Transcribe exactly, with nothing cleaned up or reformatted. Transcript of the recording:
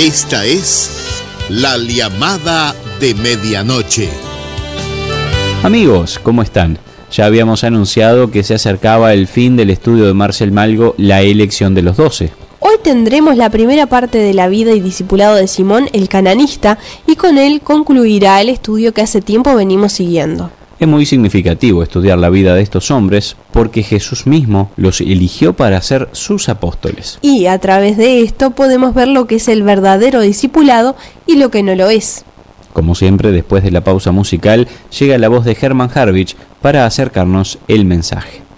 Esta es la llamada de medianoche. Amigos, ¿cómo están? Ya habíamos anunciado que se acercaba el fin del estudio de Marcel Malgo, La elección de los doce. Hoy tendremos la primera parte de la vida y discipulado de Simón el Cananista, y con él concluirá el estudio que hace tiempo venimos siguiendo. Es muy significativo estudiar la vida de estos hombres porque Jesús mismo los eligió para ser sus apóstoles. Y a través de esto podemos ver lo que es el verdadero discipulado y lo que no lo es. Como siempre, después de la pausa musical, llega la voz de Hermann Harwich para acercarnos el mensaje.